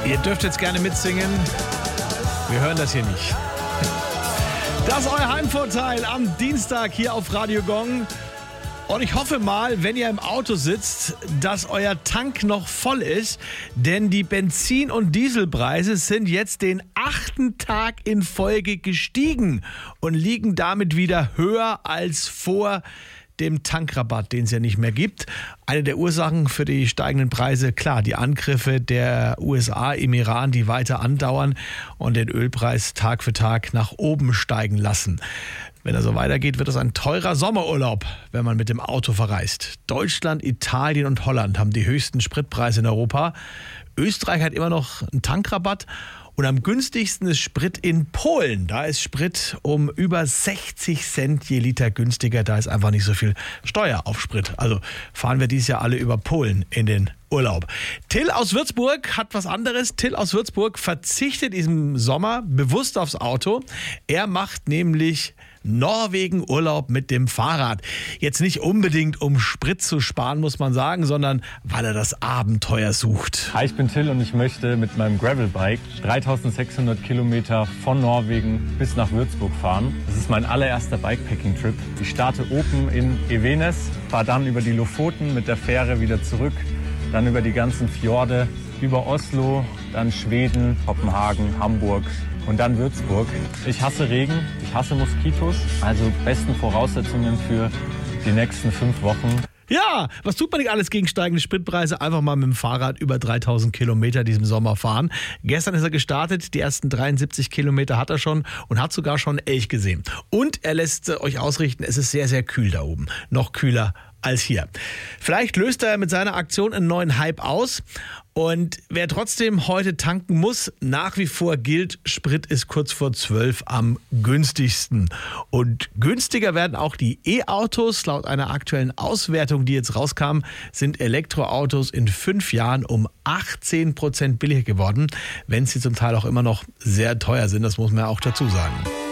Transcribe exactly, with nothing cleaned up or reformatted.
Ihr dürft jetzt gerne mitsingen. Wir hören das hier nicht. Das ist euer Heimvorteil am Dienstag hier auf Radio Gong. Und ich hoffe mal, wenn ihr im Auto sitzt, dass euer Tank noch voll ist. Denn die Benzin- und Dieselpreise sind jetzt den achten Tag in Folge gestiegen und liegen damit wieder höher als vor dem Tankrabatt, den es ja nicht mehr gibt. Eine der Ursachen für die steigenden Preise, klar, die Angriffe der U S A im Iran, die weiter andauern und den Ölpreis Tag für Tag nach oben steigen lassen. Wenn er so weitergeht, wird es ein teurer Sommerurlaub, wenn man mit dem Auto verreist. Deutschland, Italien und Holland haben die höchsten Spritpreise in Europa. Österreich hat immer noch einen Tankrabatt. Und am günstigsten ist Sprit in Polen. Da ist Sprit um über sechzig Cent je Liter günstiger. Da ist einfach nicht so viel Steuer auf Sprit. Also fahren wir dieses Jahr alle über Polen in den Urlaub. Till aus Würzburg hat was anderes. Till aus Würzburg verzichtet diesem Sommer bewusst aufs Auto. Er macht nämlich Norwegen Urlaub mit dem Fahrrad. Jetzt nicht unbedingt, um Sprit zu sparen, muss man sagen, sondern weil er das Abenteuer sucht. Hi, ich bin Till und ich möchte mit meinem Gravelbike dreitausendsechshundert Kilometer von Norwegen bis nach Würzburg fahren. Das ist mein allererster Bikepacking-Trip. Ich starte oben in Evenes, fahre dann über die Lofoten mit der Fähre wieder zurück, dann über die ganzen Fjorde, über Oslo, dann Schweden, Kopenhagen, Hamburg und dann Würzburg. Ich hasse Regen, ich hasse Moskitos, also besten Voraussetzungen für die nächsten fünf Wochen. Ja, was tut man nicht alles gegen steigende Spritpreise? Einfach mal mit dem Fahrrad über dreitausend Kilometer diesem Sommer fahren. Gestern ist er gestartet, die ersten dreiundsiebzig Kilometer hat er schon und hat sogar schon Elch gesehen. Und er lässt euch ausrichten, es ist sehr, sehr kühl da oben. Noch kühler als hier. Vielleicht löst er mit seiner Aktion einen neuen Hype aus. Und wer trotzdem heute tanken muss, nach wie vor gilt, Sprit ist kurz vor zwölf am günstigsten. Und günstiger werden auch die E-Autos. Laut einer aktuellen Auswertung, die jetzt rauskam, sind Elektroautos in fünf Jahren um achtzehn Prozent billiger geworden, wenn sie zum Teil auch immer noch sehr teuer sind. Das muss man ja auch dazu sagen.